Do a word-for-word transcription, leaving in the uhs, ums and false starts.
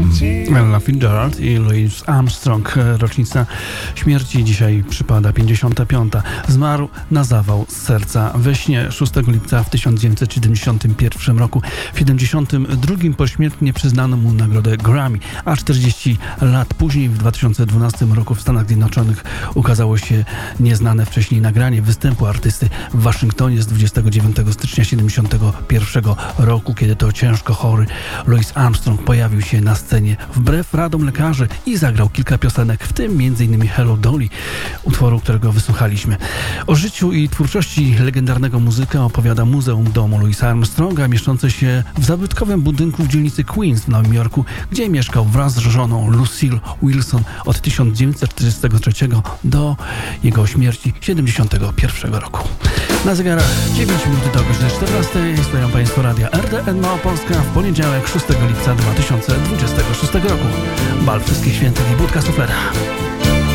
Ella Fitzgerald i Louis Armstrong. Rocznica śmierci dzisiaj przypada pięćdziesiąta piąta. Zmarł na zawał serca we śnie szóstego lipca w tysiąc dziewięćset siedemdziesiątym pierwszym roku. W siedemdziesiątym drugim pośmiertnie przyznano mu nagrodę Grammy, a czterdzieści lat później, w dwa tysiące dwunastym roku w Stanach Zjednoczonych ukazało się nieznane wcześniej nagranie występu artysty w Waszyngtonie z dwudziestego dziewiątego stycznia siedemdziesiątego pierwszego roku, kiedy to ciężko chory Louis Armstrong pojawił się na scenie wbrew radom lekarzy i zagrał kilka piosenek, w tym między innymi Hello Dolly, utworu, którego wysłuchaliśmy. O życiu i twórczości legendarnego muzyka opowiada Muzeum Domu Louisa Armstronga, mieszczące się w zabytkowym budynku w dzielnicy Queens w Nowym Jorku, gdzie mieszkał wraz z żoną Lucille Wilson od tysiąc dziewięćset czterdziestego trzeciego do jego śmierci siedemdziesiątego pierwszego roku. Na zegarach dziewięć minut do godziny czternastej. Słuchają Państwo radia R D N Małopolska w poniedziałek szóstego lipca dwa tysiące dwudziestego szóstego roku. Bal Wszystkich Świętych i Budka Suflera.